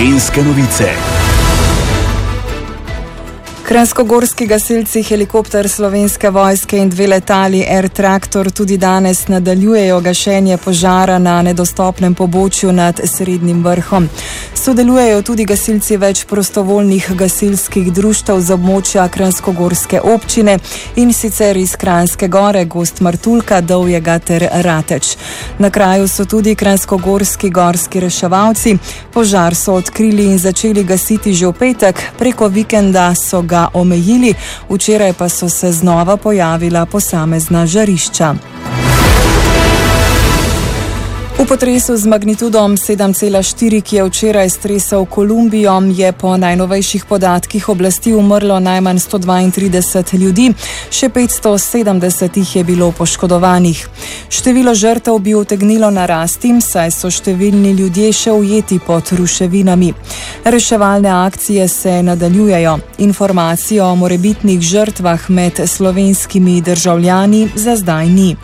Gorenjske novice. Kranjskogorski gasilci, helikopter Slovenske vojske in 2 letali Air Tractor tudi danes nadaljujejo gašenje požara na nedostopnem pobočju nad Srednjim vrhom. Sodelujejo tudi gasilci več prostovoljnih gasilskih društev z območja Kranjskogorske občine in sicer iz Kranjske Gore, Gozd Martuljka, Dovjega ter Rateč. Na kraju so tudi kranjskogorski gorski reševalci. Požar so odkrili in začeli gasiti že v petek, preko vikenda so ga omejili, včeraj pa so se znova pojavila posamezna žarišča. V potresu z magnitudom 7,4, ki je včeraj stresel Kolumbijo, je po najnovejših podatkih oblasti umrlo najmanj 132 ljudi, še 570 jih je bilo poškodovanih. Število žrtev bi utegnilo narasti, saj so številni ljudje še ujeti pod ruševinami. Reševalne akcije se nadaljujejo. Informacij o morebitnih žrtvah med slovenskimi državljani za zdaj ni.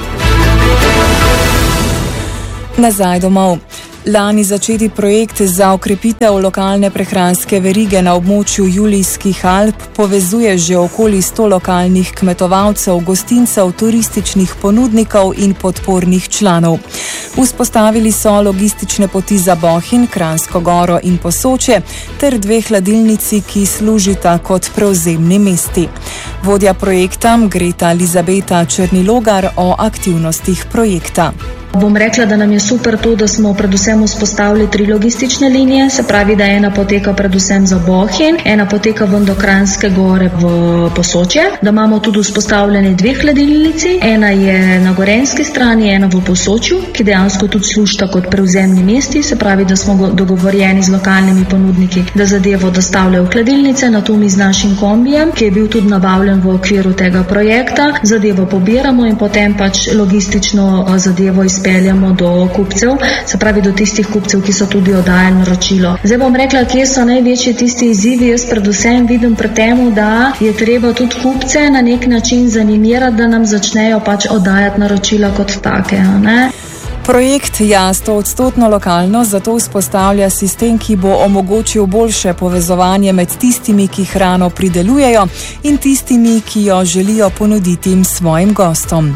Nazaj domov. Lani začeti projekt za okrepitev lokalne prehranske verige na območju Julijskih Alp povezuje že okoli 100 lokalnih kmetovalcev, gostincev, turističnih ponudnikov in podpornih članov. Vzpostavili so logistične poti za Bohinj, Kranjsko Goro in Posočje ter 2 hladilnici, ki služita kot prevzemni mesti. Vodja projekta Greta Elizabeta Črnilogar o aktivnostih projekta. Bom rekla, da nam je super to, da smo predvsem vzpostavili 3 logistične linije, se pravi, da ena poteka predvsem za Bohinj, ena poteka ven do Kranjske Gore v Posočje, da imamo tudi vzpostavljene 2 hladilnici, ena je na gorenjski strani, ena v Posočju, ki dejansko tudi služita kot prevzemni mesti, se pravi, da smo dogovorjeni z lokalnimi ponudniki, da zadevo dostavljajo v hladilnice, na to mi z našim kombijem, ki je bil tudi nabavljen v okviru tega projekta, zadevo pobiramo in potem pač logistično zadevo izpeljamo do kupcev, se pravi do tistih kupcev, ki so tudi oddajali naročilo. Zdaj bom rekla, kje so največji tisti izzivi. Jaz predvsem vidim pri temu, da je treba tudi kupce na nek način zanimirati, da nam začnejo pač oddajati naročila kot take, ne? Projekt je 100% lokalno, zato vzpostavlja sistem, ki bo omogočil boljše povezovanje med tistimi, ki hrano pridelujejo, in tistimi, ki jo želijo ponuditi svojim gostom.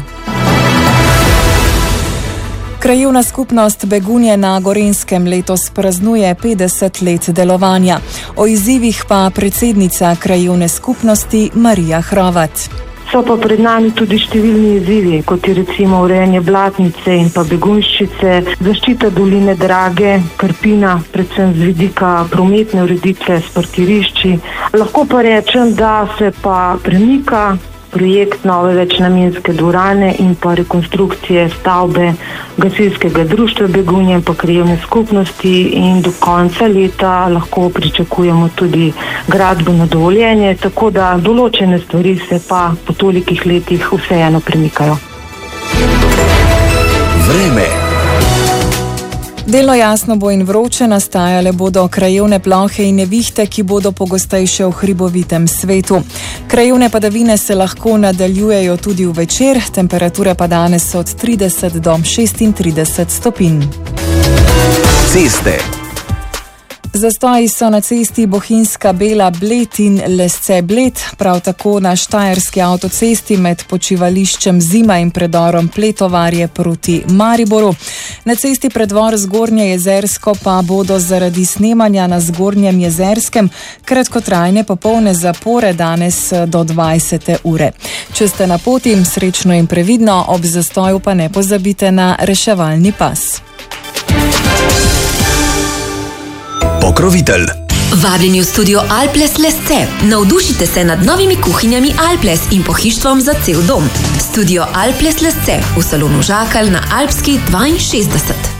Krajevna skupnost Begunje na Gorenjskem letos praznuje 50 let delovanja. O izzivih pa predsednica krajevne skupnosti Marija Hrovat. So pa pred nami tudi številni izzivi, kot je recimo urejanje blatnice in pa begunjščice, zaščita doline Drage, Krpina, predvsem z vidika prometne ureditve s parkirišči. Lahko pa rečem, da se pa premika projekt nove večnamenske dvorane in pa rekonstrukcije stavbe gasilskega društva Begunje in pa krajevne skupnosti, in do konca leta lahko pričakujemo tudi gradbeno dovoljenje, tako da določene stvari se pa po tolikih letih vseeno premikajo. Vreme. Delno jasno bo in vroče, nastajale bodo krajevne plohe in nevihte, ki bodo pogostejše v hribovitem svetu. Krajevne padavine se lahko nadaljujejo tudi v večer, temperature pa danes so od 30 do 36 stopinj. Ceste. Zastoji so na cesti Bohinjska Bela-Bled in Lesce-Bled, prav tako na Štajerski avtocesti med počivališčem Zima in predorom Pletovarje proti Mariboru. Na cesti predvor Zgornje Jezersko pa bodo zaradi snemanja na Zgornjem Jezerskem kratkotrajne popolne zapore danes do 20. ure. Če ste na poti, srečno in previdno, ob zastoju pa ne pozabite na reševalni pas. Pokrovitelj. Vabljeni v studio Alples Lesce. Navdušite se nad novimi kuhinjami Alples in pohištvom za cel dom. Studio Alples Lesce v salonu Žakalj na Alpski 62.